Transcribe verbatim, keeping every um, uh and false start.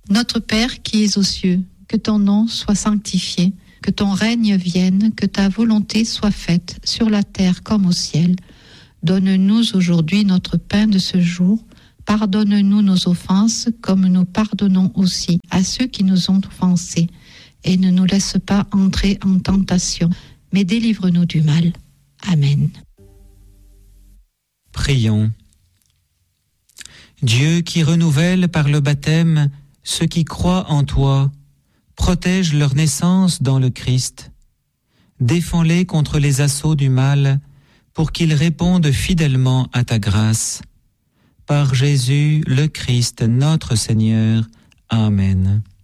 Notre Père qui es aux cieux, que ton nom soit sanctifié, que ton règne vienne, que ta volonté soit faite sur la terre comme au ciel. Donne-nous aujourd'hui notre pain de ce jour. Pardonne-nous nos offenses comme nous pardonnons aussi à ceux qui nous ont offensés. Et ne nous laisse pas entrer en tentation, mais délivre-nous du mal. Amen. Prions. Dieu qui renouvelle par le baptême ceux qui croient en toi, protège leur naissance dans le Christ. Défends-les contre les assauts du mal, pour qu'ils répondent fidèlement à ta grâce. Par Jésus le Christ, notre Seigneur. Amen.